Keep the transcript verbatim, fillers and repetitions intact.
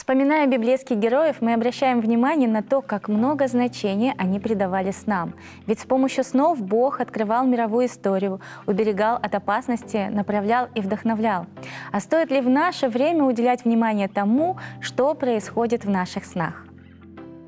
Вспоминая библейских героев, мы обращаем внимание на то, как много значения они придавали снам. Ведь с помощью снов Бог открывал мировую историю, уберегал от опасности, направлял и вдохновлял. А стоит ли в наше время уделять внимание тому, что происходит в наших снах?